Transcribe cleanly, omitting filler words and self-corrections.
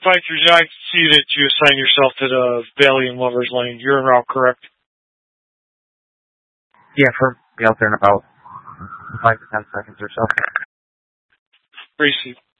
Fight through. I see that you assign yourself to the Bailey and Lover's Lane. You're en route, correct? Yeah, be out there in about 5 to 10 seconds or so. Gracie.